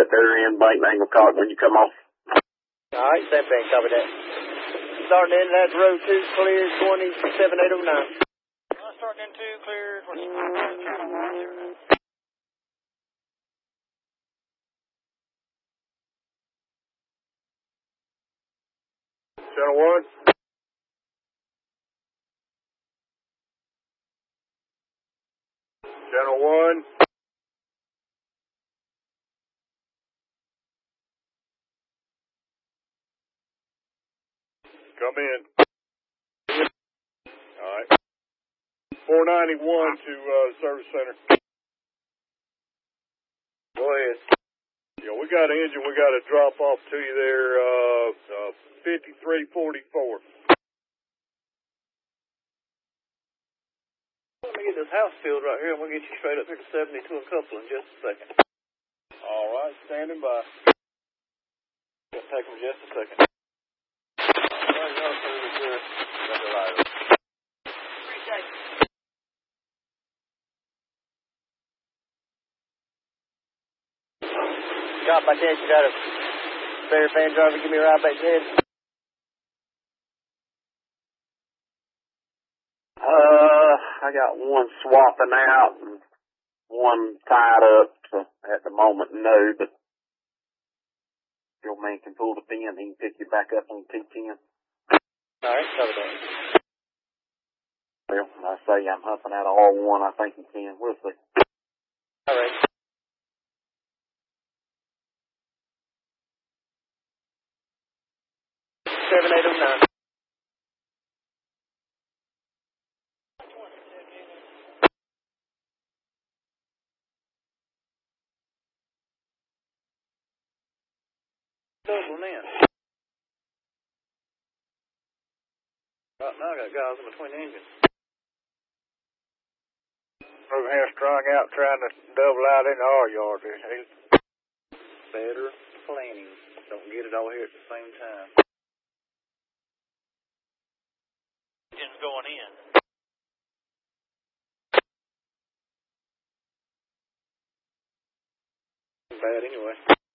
at their end, bank name will call it when you come off. All right, same thing, copy that. Starting in, that's road 2, clear 27809. Starting in 2, clear 27809. Channel 1. Channel 1. Come in. All right. 491 to service center. Go ahead. Yeah, we got an engine. We got to drop off to you there, 5344. Let me get this house filled right here, and we'll get you straight up here to 72 and couple in just a second. All right, standing by. It'll take them just a second. All right, y'all pretty good. Got the light. Appreciate it. Scott, by chance, you got a spare fan driver? Give me a ride back then. I got one swapping out and one tied up. So at the moment, no, but your man can pull the pin. He can pick you back up on T10. All right, cover that. Well, I say I'm humping out of R1. I think he can. We'll see. All right. Seven 809. Double in. Right now I got guys in between the engines. Over here strung out trying to double out in the R yard. Better planning. Don't get it all here at the same time. Engine's going in. Bad anyway.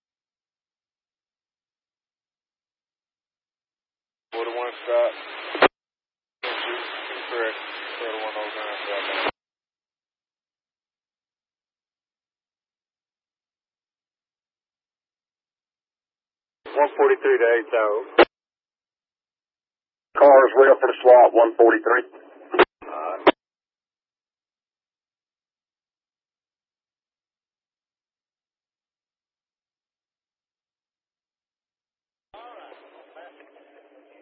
41 Scott. Correct. 4109 Scott. 143 to 8 Car is well for the swap, 143.